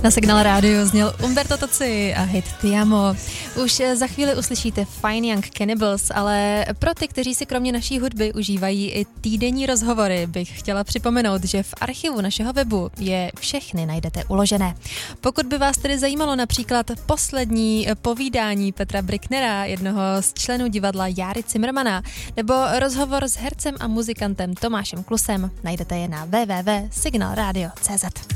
Na Signál rádiu zněl Umberto Tozzi a hit Ti amo. Už za chvíli uslyšíte Fine Young Cannibals, ale pro ty, kteří si kromě naší hudby užívají i týdenní rozhovory, bych chtěla připomenout, že v archivu našeho webu je všechny najdete uložené. Pokud by vás tedy zajímalo například poslední povídání Petra Brücknera, jednoho z členů divadla Járy Cimrmana, nebo rozhovor s hercem a muzikantem Tomášem Klusem, najdete je na www.signalradio.cz.